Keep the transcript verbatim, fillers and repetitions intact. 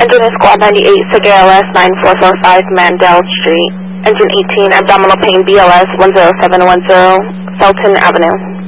Engine is Squad ninety-eight, Sig A L S nine four four five, Mandel Street. Engine eighteen, abdominal pain B L S one zero seven one zero, Felton Avenue.